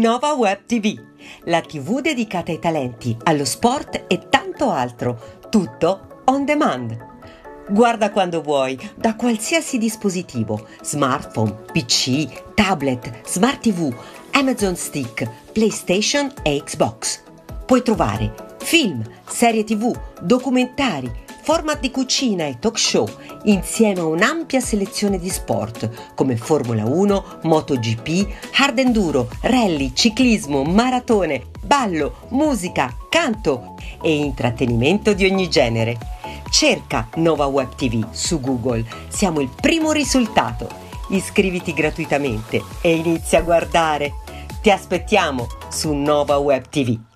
Nova Web TV, la TV dedicata ai talenti, allo sport e tanto altro, tutto on demand. Guarda quando vuoi, da qualsiasi dispositivo, smartphone, PC, tablet, smart TV, Amazon Stick, PlayStation e Xbox. Puoi trovare film, serie TV, documentari, format di cucina e talk show, insieme a un'ampia selezione di sport come Formula 1, MotoGP, hard enduro, rally, ciclismo, maratone, ballo, musica, canto e intrattenimento di ogni genere. Cerca Nova Web TV su Google, siamo il primo risultato. Iscriviti gratuitamente e inizia a guardare. Ti aspettiamo su Nova Web TV.